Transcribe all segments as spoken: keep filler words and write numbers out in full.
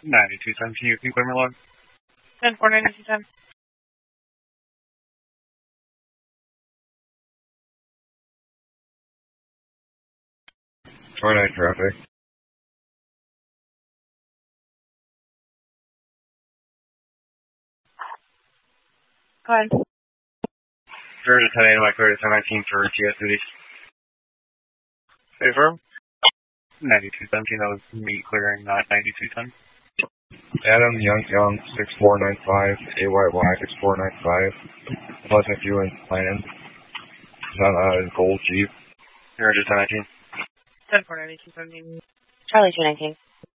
ninety-two ten, can you confirm your log? ten four ninety-two ten. twenty-nine traffic. Go ahead. zero to ten A M, I cleared at ten nineteen for T S duties. Confirm. ninety-two seventeen, that was me clearing, not ninety-two ten. Adam Young Young six four nine five, A Y Y six four nine five. Pleasant View and Plan. It's on a gold Jeep. zero to ten nineteen. ten four ninety-two seventeen. Charlie two nineteen.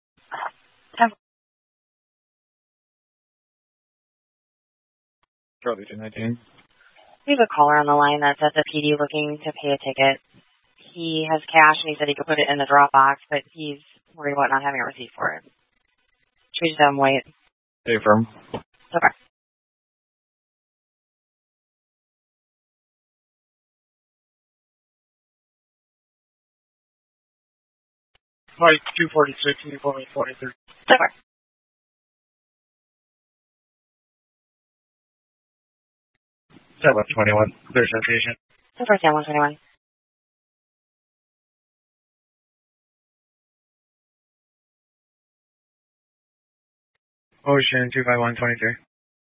Charlie two nineteen. We have a caller on the line that's at the P D looking to pay a ticket. He has cash and he said he could put it in the drop box, but he's worried about not having a receipt for it. Should we just have him wait? Hey, firm. Okay. Mike, two forty-six, and you call me forty-three. Okay. seven twenty-one, clear association. So first down one twenty-one. Ocean two five one twenty-three.